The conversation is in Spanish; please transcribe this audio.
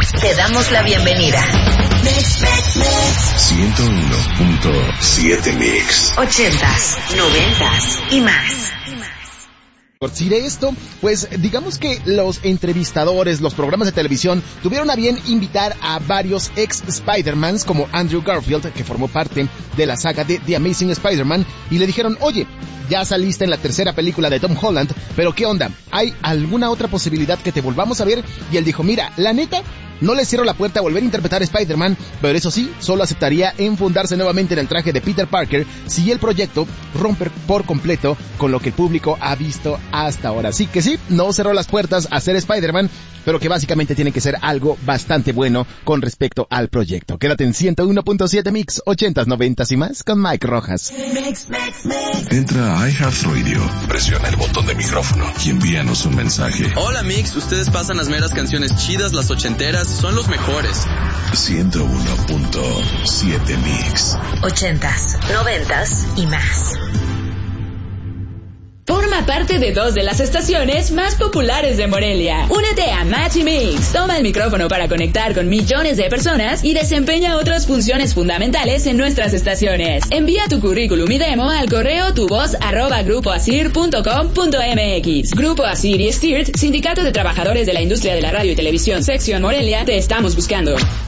Te damos la bienvenida. 101.7 Mix. 80s, 90s y más. Por decir esto, pues digamos que los entrevistadores, los programas de televisión tuvieron a bien invitar a varios ex Spider-Mans como Andrew Garfield, que formó parte de la saga de The Amazing Spider-Man, y le dijeron, oye, ya saliste en la tercera película de Tom Holland, pero ¿qué onda? ¿Hay alguna otra posibilidad que te volvamos a ver? Y él dijo, mira, la neta, no le cierro la puerta a volver a interpretar a Spider-Man, pero eso sí, solo aceptaría enfundarse nuevamente en el traje de Peter Parker si el proyecto rompe por completo con lo que el público ha visto hasta ahora. Así que sí, no cerró las puertas a ser Spider-Man, pero que básicamente tiene que ser algo bastante bueno con respecto al proyecto. Quédate en 101.7 Mix, 80s, 90s y más con Mike Rojas. Entra a iHeartRadio, presiona el botón de micrófono y envíanos un mensaje. Hola Mix, ustedes pasan las meras canciones chidas, las ochenteras, son los mejores. 101.7 Mix. 80s, 90s y más. Forma parte de 2 de las estaciones más populares de Morelia. Únete a Match y Mix. Toma el micrófono para conectar con millones de personas y desempeña otras funciones fundamentales en nuestras estaciones. Envía tu currículum y demo al correo tuvoz@grupoasir.com.mx. Grupo Asir y Stirt, Sindicato de Trabajadores de la Industria de la Radio y Televisión, Sección Morelia, te estamos buscando.